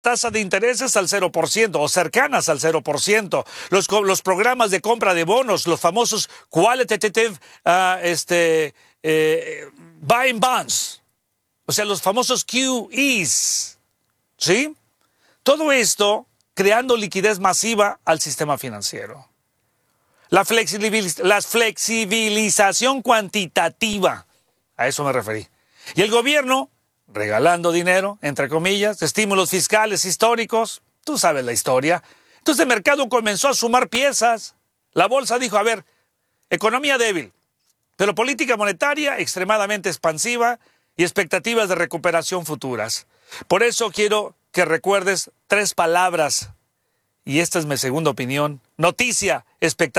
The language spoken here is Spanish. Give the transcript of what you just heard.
tasa de intereses al 0% o cercanas al 0%, los programas de compra de bonos, los famosos qualitative buying bonds, o sea, los famosos QEs, ¿sí? Todo esto creando liquidez masiva al sistema financiero. La flexibilización cuantitativa, a eso me referí. Y el gobierno regalando dinero, entre comillas, estímulos fiscales históricos, tú sabes la historia. Entonces el mercado comenzó a sumar piezas. La bolsa dijo, a ver, economía débil, pero política monetaria extremadamente expansiva y expectativas de recuperación futuras. Por eso quiero que recuerdes 3 palabras, y esta es mi segunda opinión: noticia, expectativa.